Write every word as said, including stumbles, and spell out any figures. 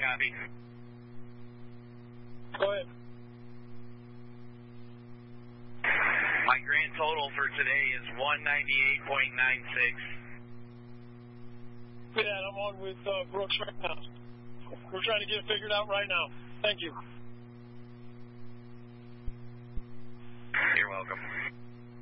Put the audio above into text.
copy. Go ahead. My grand total for today is one ninety-eight point nine six. Yeah, I'm on with uh, Brooks right now. We're trying to get it figured out right now. Thank you. You're welcome.